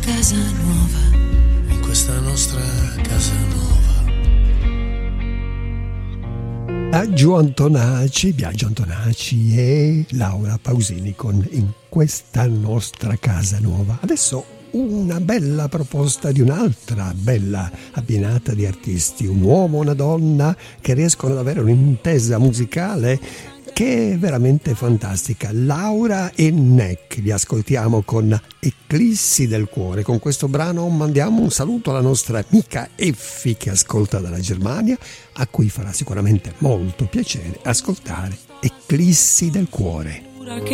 Casa nuova, in questa nostra casa nuova. Biagio Antonaci e Laura Pausini con In questa nostra casa nuova. Adesso una bella proposta di un'altra bella abbinata di artisti, un uomo e una donna che riescono ad avere un'intesa musicale che è veramente fantastica. Laura e Neck, li ascoltiamo con Eclissi del cuore. Con questo brano mandiamo un saluto alla nostra amica Effi che ascolta dalla Germania, a cui farà sicuramente molto piacere ascoltare Eclissi del cuore.